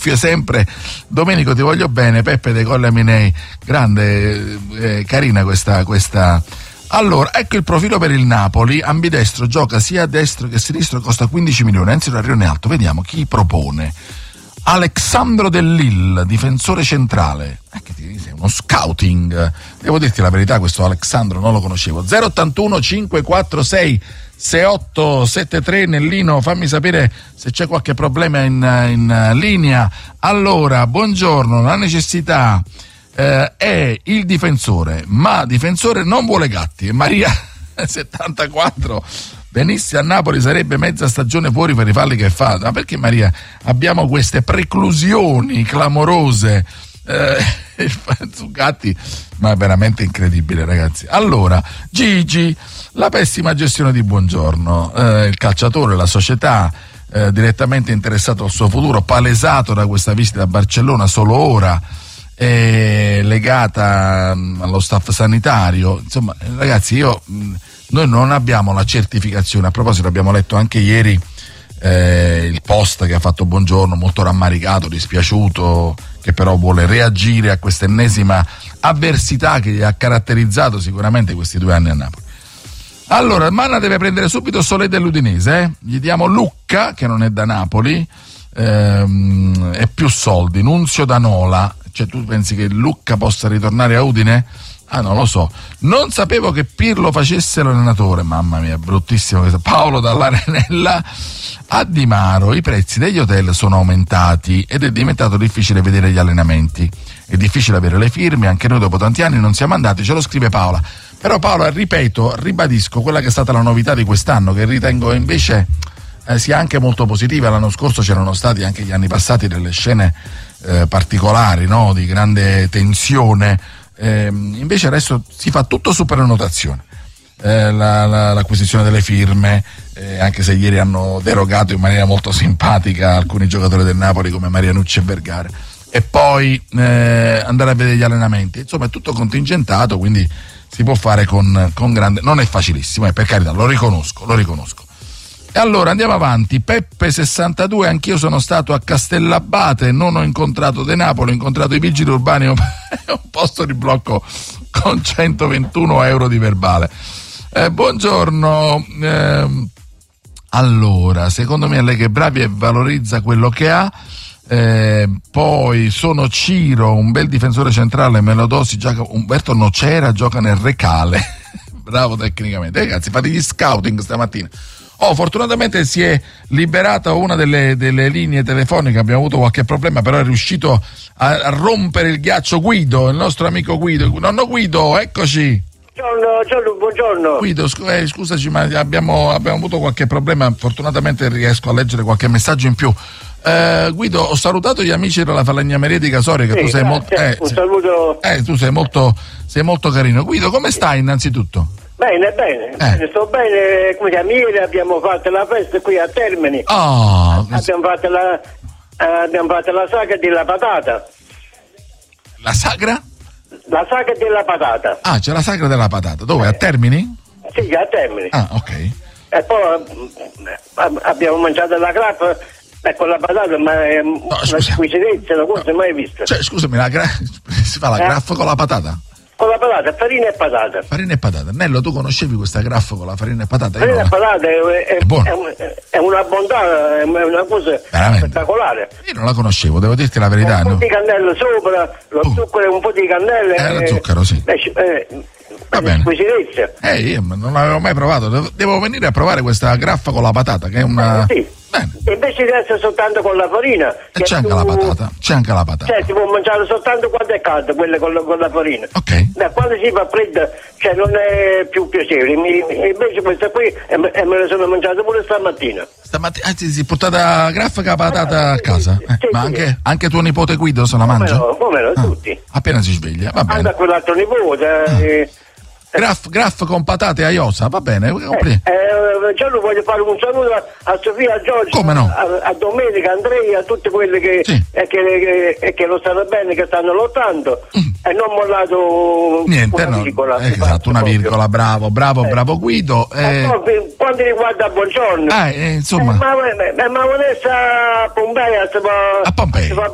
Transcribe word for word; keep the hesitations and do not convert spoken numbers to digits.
cuffie sempre. Domenico, ti voglio bene. Peppe dei Colle Aminei, grande, eh, carina questa questa. Allora, ecco il profilo per il Napoli, ambidestro, gioca sia a destro che a sinistro, costa quindici milioni, anzi un Rione Alto. Vediamo chi propone. Alexandro Del Lille, difensore centrale. Eh, che ti sei uno scouting. Devo dirti la verità, questo Alexandro non lo conoscevo. zero ottantuno cinquecentoquarantasei sessantaotto settantatré. Nellino, fammi sapere se c'è qualche problema in, in linea. Allora, buongiorno, la necessità eh, è il difensore, ma difensore non vuole gatti. E Maria settantaquattro venisse a Napoli sarebbe mezza stagione fuori per i falli che fa. Ma perché, Maria, abbiamo queste preclusioni clamorose eh, su Gatti? Ma è veramente incredibile, ragazzi. Allora, Gigi, la pessima gestione di Buongiorno, eh, il calciatore, la società eh, direttamente interessato al suo futuro, palesato da questa visita a Barcellona solo ora, eh, legata mh, allo staff sanitario. Insomma, ragazzi, io mh, noi non abbiamo la certificazione. A proposito, abbiamo letto anche ieri eh, il post che ha fatto Buongiorno, molto rammaricato, dispiaciuto, che però vuole reagire a questa ennesima avversità che gli ha caratterizzato sicuramente questi due anni a Napoli. Allora, Manna deve prendere subito Solé dell'Udinese, eh? Gli diamo Lucca, che non è da Napoli, ehm, e più soldi. Nunzio da Nola. Cioè, tu pensi che Lucca possa ritornare a Udine? Ah, non lo so. Non sapevo che Pirlo facesse l'allenatore. Mamma mia, bruttissimo questo. Paolo dall'Arenella. A Di Maro i prezzi degli hotel sono aumentati ed è diventato difficile vedere gli allenamenti. È difficile avere le firme, anche noi dopo tanti anni non siamo andati, ce lo scrive Paola. Però Paola, ripeto, ribadisco quella che è stata la novità di quest'anno, che ritengo invece eh, sia anche molto positiva. L'anno scorso c'erano stati anche gli anni passati delle scene eh, particolari, no? Di grande tensione. Eh, invece adesso si fa tutto su prenotazione, eh, la, la, l'acquisizione delle firme, eh, anche se ieri hanno derogato in maniera molto simpatica alcuni giocatori del Napoli come Marianucci e Vergara, e poi eh, andare a vedere gli allenamenti. Insomma, è tutto contingentato, quindi si può fare con, con grande, non è facilissimo, eh, per carità, lo riconosco, lo riconosco. E allora andiamo avanti. Peppe sessantadue, anch'io sono stato a Castellabate, non ho incontrato De Napoli, ho incontrato i vigili urbani, un posto di blocco con centoventuno euro di verbale. Eh, buongiorno, eh, allora, secondo me lei che è bravi e valorizza quello che ha. Eh, poi sono Ciro, un bel difensore centrale, Melodosi, gioca, Umberto Nocera gioca nel Recale. Bravo tecnicamente. Eh, ragazzi, fate gli scouting stamattina. Oh, fortunatamente si è liberata una delle, delle linee telefoniche, abbiamo avuto qualche problema, però è riuscito a, a rompere il ghiaccio Guido, il nostro amico Guido. Nonno Guido, eccoci. Buongiorno, buongiorno, buongiorno. Guido, scu- eh, scusaci, ma abbiamo, abbiamo avuto qualche problema, fortunatamente riesco a leggere qualche messaggio in più. Eh, Guido, ho salutato gli amici della falegnameria di Casoria, che sì, tu sei molto eh, un saluto. Eh, tu sei molto sei molto carino. Guido, come stai innanzitutto? Bene, bene, eh. bene, sto bene. Come siamo, ieri abbiamo fatto la festa qui a Termini. Oh, abbiamo fatto la eh, abbiamo fatto la sagra della patata. La sagra? La sagra della patata. Ah, c'è la sagra della patata. Dove? Eh. A Termini? Sì, a Termini. Ah, ok. E poi eh, abbiamo mangiato la grappa e con la patata, ma è no, una squisitezza, una cosa no. mai vista. Cioè, scusami, la gra- si fa la eh? graffa con la patata? Con la patata, farina e patata. Farina e patata. Nello, tu conoscevi questa graffa con la farina e patata? Farina e patata è, è, è, buona. È, è una bontà, è una cosa veramente spettacolare. Io non la conoscevo, devo dirti la verità. Un po' no? di cannella sopra, lo uh. zucchero e un po' di cannella. Eh, lo zucchero, sì. Eh, eh, Va bene. Squisitezza. Eh, io non l'avevo mai provato. Devo, devo venire a provare questa graffa con la patata, che è una... Eh, sì. Bene. Invece di essere soltanto con la farina. E c'è anche tu... la patata. C'è anche la patata. Cioè, si può mangiare soltanto quando è caldo, quelle con la, con la farina. Ok. Da quando si fa fredda, cioè non è più piacevole. Mi, invece questa qui e me, me la sono mangiata pure stamattina. Stamattina, anzi, si è portata graffa con la patata a casa. Eh, sì, ma sì. Anche, anche tuo nipote Guido se la mangia? Come no, come no, ah, tutti. Appena si sveglia, va bene. Anche a quell'altro nipote. Ah. Eh, Graff, graff con patate a iosa, va bene. Eh, eh, già lo voglio fare un saluto a, a Sofia, a Giorgio, come no? a, a Domenica, a Andrea, a tutte quelle che, sì. eh, che, che, che lo stanno bene, che stanno lottando mm. e non mollato niente, una no, virgola. Eh, esatto, una proprio. virgola, bravo, bravo, eh. bravo Guido. Eh. Eh, poi, quando riguarda Buongiorno, ah, eh, insomma, eh, ma, ma, ma Vanessa a Pompei, a Pompei.